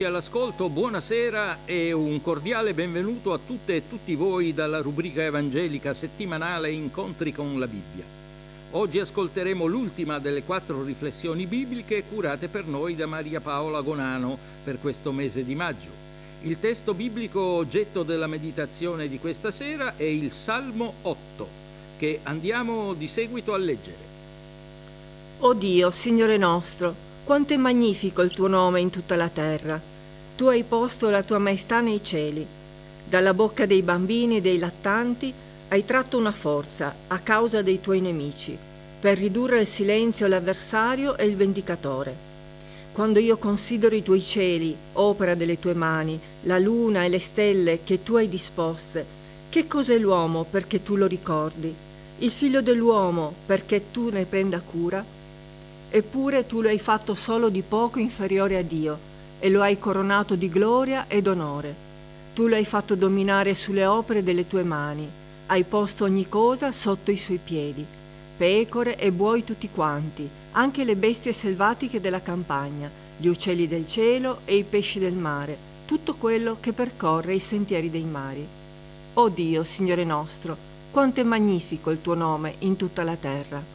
All'ascolto, buonasera e un cordiale benvenuto a tutte e tutti voi dalla rubrica evangelica settimanale Incontri con la Bibbia. Oggi ascolteremo l'ultima delle 4 riflessioni bibliche curate per noi da Maria Paola Gonano per questo mese di maggio. Il testo biblico oggetto della meditazione di questa sera è il Salmo 8, che andiamo di seguito a leggere. O Dio, Signore nostro, quanto è magnifico il tuo nome in tutta la terra. Tu hai posto la tua maestà nei cieli. Dalla bocca dei bambini e dei lattanti hai tratto una forza a causa dei tuoi nemici, per ridurre al silenzio l'avversario e il vendicatore. Quando io considero i tuoi cieli, opera delle tue mani, la luna e le stelle che tu hai disposte, che cos'è l'uomo perché tu lo ricordi? Il figlio dell'uomo perché tu ne prenda cura? Eppure tu lo hai fatto solo di poco inferiore a Dio e lo hai coronato di gloria ed onore. Tu lo hai fatto dominare sulle opere delle tue mani, hai posto ogni cosa sotto i suoi piedi, pecore e buoi tutti quanti, anche le bestie selvatiche della campagna, gli uccelli del cielo e i pesci del mare, tutto quello che percorre i sentieri dei mari. O Dio, Signore nostro, quanto è magnifico il tuo nome in tutta la terra.